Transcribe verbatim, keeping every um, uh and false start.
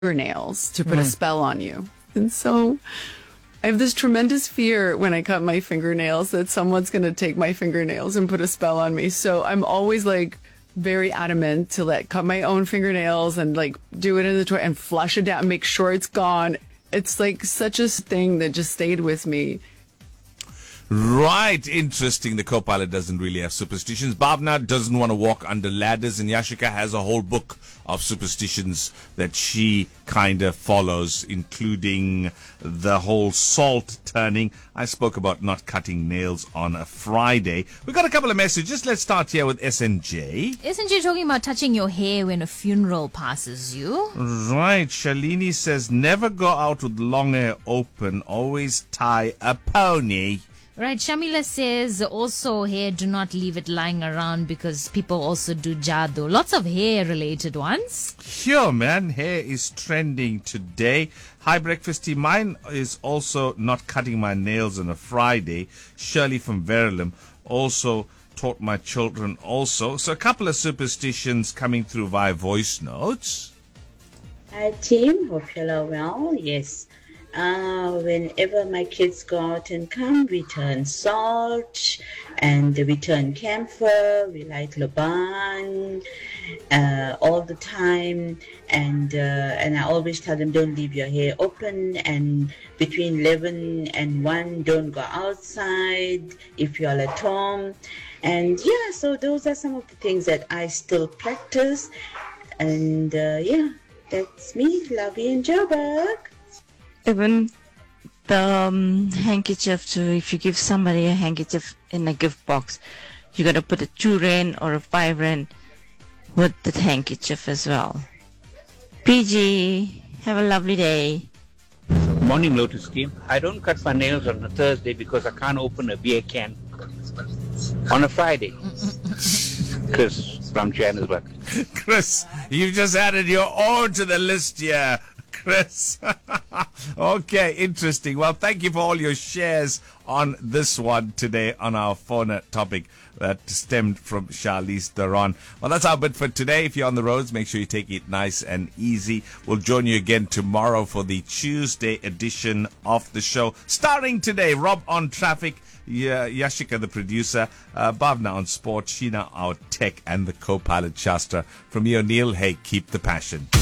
fingernails to put Mm. a spell on you. And so I have this tremendous fear when I cut my fingernails that someone's going to take my fingernails and put a spell on me. So I'm always like very adamant to like cut my own fingernails and like do it in the toilet and flush it down, make sure it's gone. It's like such a thing that just stayed with me. Right, interesting. The co-pilot doesn't really have superstitions. Bhavna doesn't want to walk under ladders, and Yashika has a whole book of superstitions that she kind of follows, including the whole salt turning. I spoke about not cutting nails on a Friday. We got a couple of messages. Let's start here with S N J. S N J talking about touching your hair when a funeral passes you. Right, Shalini says, never go out with long hair open, always tie a pony. Right, Shamila says also hair, do not leave it lying around because people also do jadoo. Lots of hair related ones. Sure, man. Hair is trending today. Hi, Breakfasty. Mine is also not cutting my nails on a Friday. Shirley from Verulam also taught my children also. So a couple of superstitions coming through via voice notes. Hi, team. Hope you're all well. Yes. Uh, whenever my kids go out and come, we turn salt and we turn camphor, we light Laban uh, all the time. And uh, and I always tell them, don't leave your hair open. And between eleven and one, don't go outside if you're at home. And yeah, so those are some of the things that I still practice. And uh, yeah, that's me, Lovey and Joburg. Even the um, handkerchief, too, if you give somebody a handkerchief in a gift box, you got to put a two rand or a five rand with the handkerchief as well. P G, have a lovely day. Morning, Lotus team. I don't cut my nails on a Thursday because I can't open a beer can on a Friday. Chris from Johannesburg. Chris, you just added your own to the list here. Chris. Okay, interesting. Well, thank you for all your shares on this one today on our phone topic that stemmed from Charlize Theron. Well, that's our bit for today. If you're on the roads, make sure you take it nice and easy. We'll join you again tomorrow for the Tuesday edition of the show. Starring today, Rob on traffic, yeah, Yashika the producer, uh, Bhavna on sport, Sheena our tech, and the co-pilot Shastra. From me, O'Neill, hey, keep the passion.